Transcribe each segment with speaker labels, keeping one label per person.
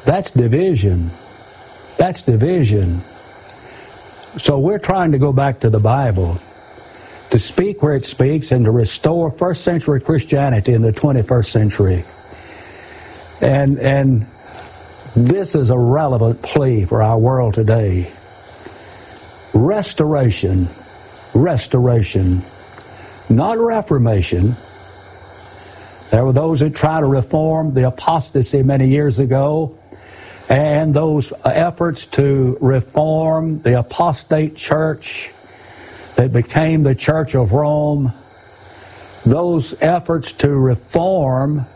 Speaker 1: That's division. That's division. So we're trying to go back to the Bible, to speak where it speaks and to restore first century Christianity in the 21st century. And this is a relevant plea for our world today. Restoration. Restoration. Not reformation. There were those who tried to reform the apostasy many years ago, and those efforts to reform the apostate church that became the Church of Rome, those efforts to reform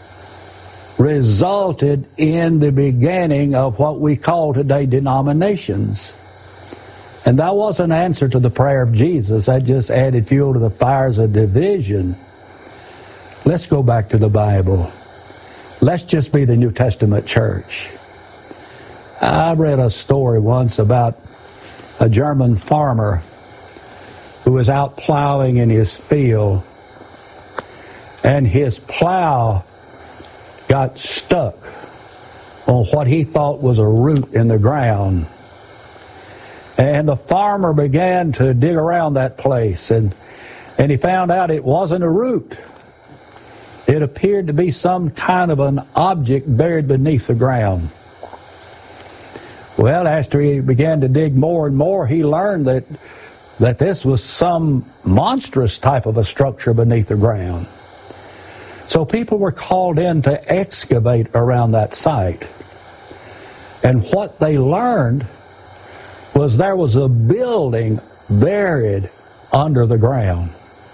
Speaker 1: resulted in the beginning of what we call today denominations. And that was an answer to the prayer of Jesus. That just added fuel to the fires of division. Let's go back to the Bible. Let's just be the New Testament church. I read a story once about a German farmer who was out plowing in his field, and his plow got stuck on what he thought was a root in the ground. And the farmer began to dig around that place, and he found out it wasn't a root. It appeared to be some kind of an object buried beneath the ground. Well, after he began to dig more and more, he learned that this was some monstrous type of a structure beneath the ground. So people were called in to excavate around that site. And what they learned was there was a building buried under the ground.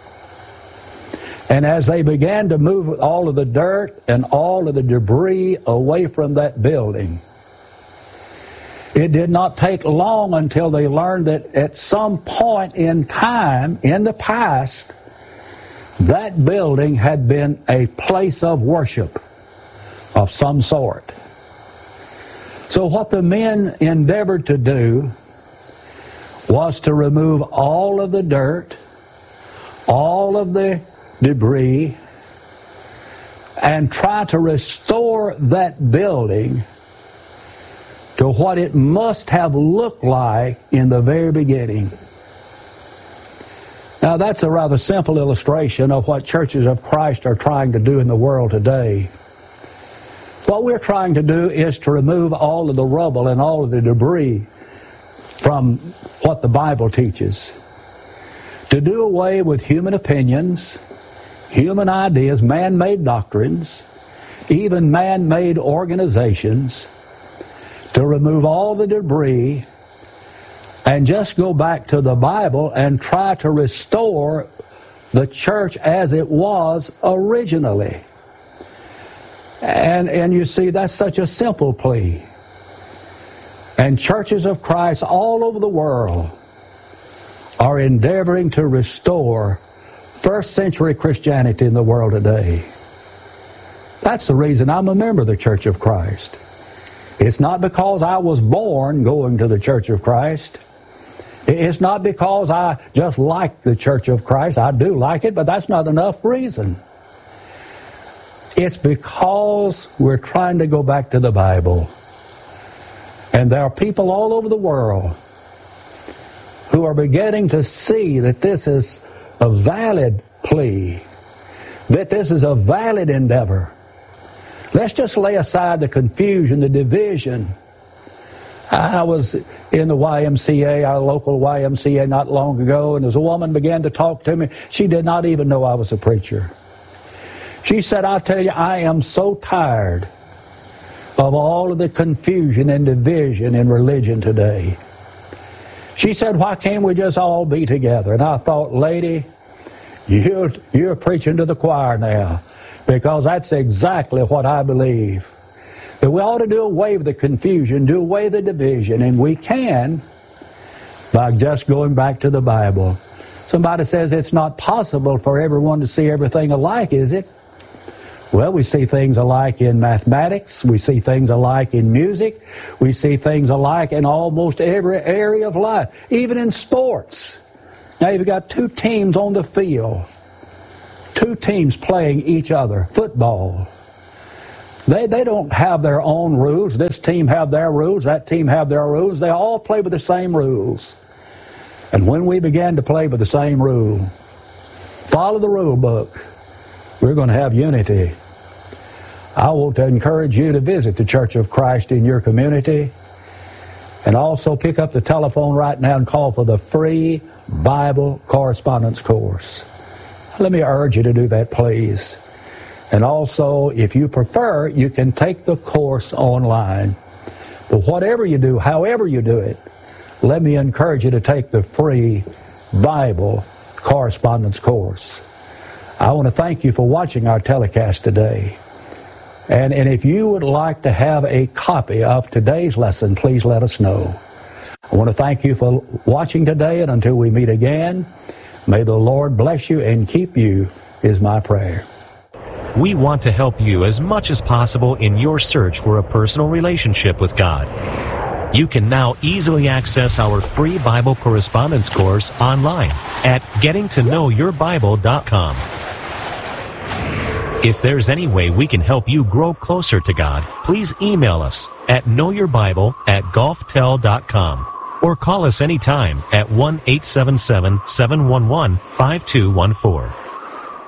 Speaker 1: And as they began to move all of the dirt and all of the debris away from that building, it did not take long until they learned that at some point in time, in the past, that building had been a place of worship of some sort. So what the men endeavored to do was to remove all of the dirt, all of the debris, and try to restore that building to what it must have looked like in the very beginning. Now that's a rather simple illustration of what churches of Christ are trying to do in the world today. What we're trying to do is to remove all of the rubble and all of the debris from what the Bible teaches. To do away with human opinions, human ideas, man-made doctrines, even man-made organizations, to remove all the debris and just go back to the Bible and try to restore the church as it was originally. And you see, that's such a simple plea. And churches of Christ all over the world are endeavoring to restore first century Christianity in the world today. That's the reason I'm a member of the Church of Christ. It's not because I was born going to the Church of Christ. It's not because I just like the Church of Christ. I do like it, but that's not enough reason. It's because we're trying to go back to the Bible. And there are people all over the world who are beginning to see that this is a valid plea, that this is a valid endeavor. Let's just lay aside the confusion, the division. I was in the YMCA, our local YMCA, not long ago, and as a woman began to talk to me, she did not even know I was a preacher. She said, I tell you, I am so tired of all of the confusion and division in religion today. She said, why can't we just all be together? And I thought, lady, you're preaching to the choir now, because that's exactly what I believe. That we ought to do away with the confusion, do away with the division, and we can by just going back to the Bible. Somebody says it's not possible for everyone to see everything alike, is it? Well, we see things alike in mathematics, we see things alike in music, we see things alike in almost every area of life, even in sports. Now you've got two teams on the field, two teams playing each other, football. They don't have their own rules. This team have their rules, that team have their rules. They all play with the same rules. And when we begin to play with the same rule, follow the rule book, we're going to have unity. I want to encourage you to visit the Church of Christ in your community, and also pick up the telephone right now and call for the free Bible correspondence course. Let me urge you to do that, please. And also, if you prefer, you can take the course online. But whatever you do, however you do it, let me encourage you to take the free Bible correspondence course. I want to thank you for watching our telecast today. And if you would like to have a copy of today's lesson, please let us know. I want to thank you for watching today, and until we meet again, may the Lord bless you and keep you, is my prayer.
Speaker 2: We want to help you as much as possible in your search for a personal relationship with God. You can now easily access our free Bible correspondence course online at gettingtoknowyourbible.com. If there's any way we can help you grow closer to God, please email us at knowyourbible@golftel.com or call us anytime at 1-877-711-5214.